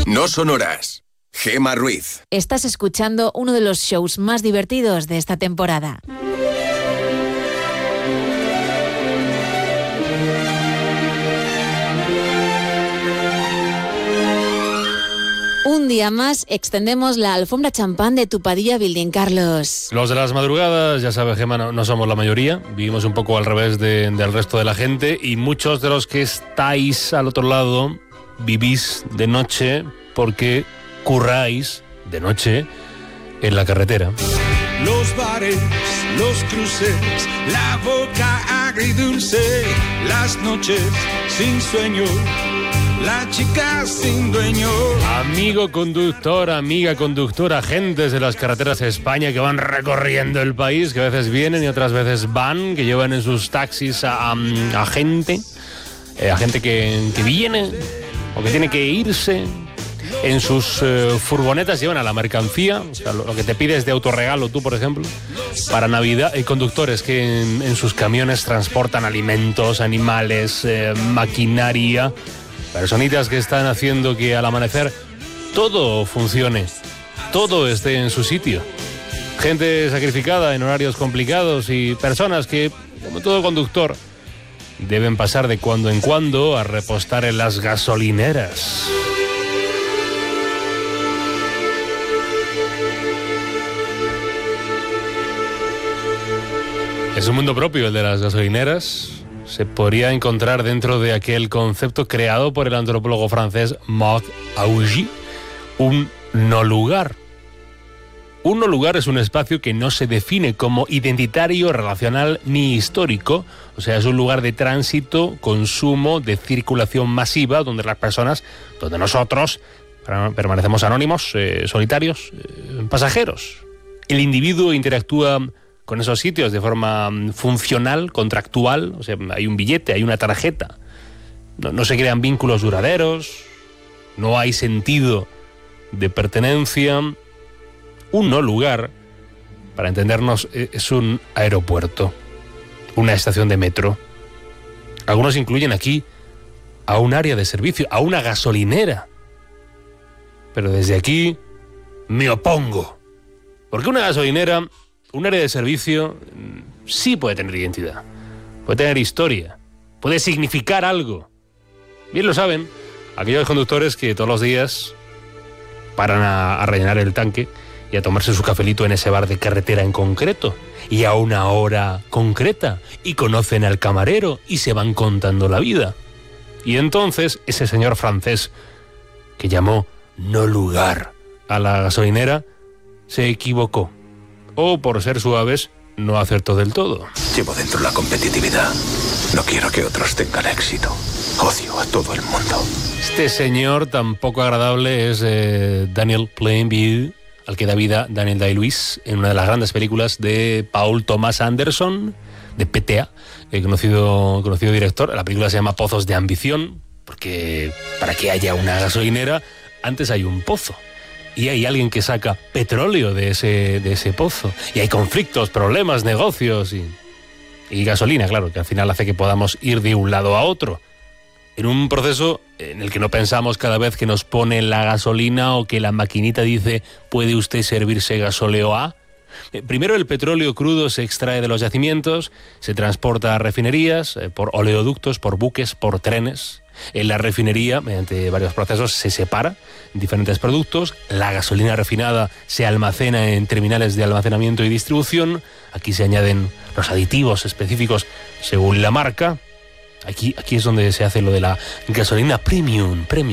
No sonoras. Gemma Ruiz. Estás escuchando uno de los shows más divertidos de esta temporada. Un día más extendemos la alfombra champán de tu Padilla Building, Carlos. Los de las madrugadas, ya sabes, Gemma, no somos la mayoría. Vivimos un poco al revés del resto de la gente y muchos de los que estáis al otro lado vivís de noche porque curráis de noche en la carretera. Los bares, los cruces, la boca agridulce, las noches sin sueño, la chica sin dueño. Amigo conductor, amiga conductora, agentes de las carreteras de España que van recorriendo el país, que a veces vienen y otras veces van, que llevan en sus taxis a gente que viene o que tiene que irse. En sus furgonetas llevan a la mercancía, o sea, lo que te pides de autorregalo tú, por ejemplo, para Navidad. Hay conductores que en sus camiones transportan alimentos, animales, maquinaria, personitas que están haciendo que al amanecer todo funcione, todo esté en su sitio. Gente sacrificada en horarios complicados y personas que, como todo conductor, deben pasar de cuando en cuando a repostar en las gasolineras. Es un mundo propio el de las gasolineras. Se podría encontrar dentro de aquel concepto creado por el antropólogo francés Marc Augé, un no lugar. Un no lugar es un espacio que no se define como identitario, relacional ni histórico. O sea, es un lugar de tránsito, consumo, de circulación masiva, donde las personas, donde nosotros permanecemos anónimos, solitarios, pasajeros. El individuo interactúa con esos sitios de forma funcional, contractual, o sea, hay un billete, hay una tarjeta, no se crean vínculos duraderos, no hay sentido de pertenencia. Un no lugar, para entendernos, es un aeropuerto, una estación de metro. Algunos incluyen aquí a un área de servicio, a una gasolinera. Pero desde aquí me opongo, porque una gasolinera, un área de servicio, sí puede tener identidad, puede tener historia, puede significar algo. Bien lo saben aquellos conductores que todos los días paran a rellenar el tanque y a tomarse su cafelito en ese bar de carretera en concreto, y a una hora concreta, y conocen al camarero y se van contando la vida. Y entonces ese señor francés que llamó no lugar a la gasolinera se equivocó. O, por ser suaves, no acertó del todo. Llevo dentro la competitividad. No quiero que otros tengan éxito. Odio a todo el mundo. Este señor tan poco agradable es Daniel Plainview, al que da vida Daniel Day-Lewis en una de las grandes películas de Paul Thomas Anderson, de PTA, conocido director. La película se llama Pozos de Ambición, porque para que haya una gasolinera, antes hay un pozo. Y hay alguien que saca petróleo de ese pozo. Y hay conflictos, problemas, negocios y gasolina, claro, que al final hace que podamos ir de un lado a otro. En un proceso en el que no pensamos cada vez que nos ponen la gasolina o que la maquinita dice ¿puede usted servirse gasóleo A? Primero el petróleo crudo se extrae de los yacimientos, se transporta a refinerías, por oleoductos, por buques, por trenes. En la refinería, mediante varios procesos, se separa diferentes productos. La gasolina refinada se almacena en terminales de almacenamiento y distribución. Aquí se añaden los aditivos específicos según la marca. Aquí es donde se hace lo de la gasolina premium.